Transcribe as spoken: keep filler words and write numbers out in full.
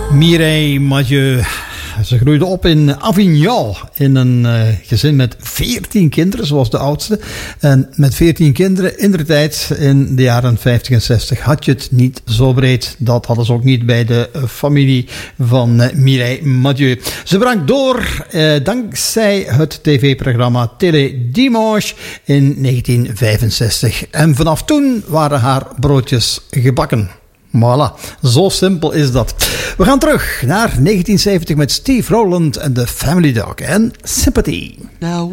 Mireille Mathieu. Ze groeide op in Avignon in een uh, gezin met veertien kinderen, zoals de oudste. En met veertien kinderen in de tijd, in de jaren vijftig en zestig, had je het niet zo breed. Dat hadden ze ook niet bij de uh, familie van uh, Mireille Mathieu. Ze brak door uh, dankzij het tv-programma Télé Dimanche in negentien vijfenzestig. En vanaf toen waren haar broodjes gebakken. Voilà, zo simpel is dat. We gaan terug naar negentien zeventig met Steve Rowland en de Family Dog en Sympathy. Now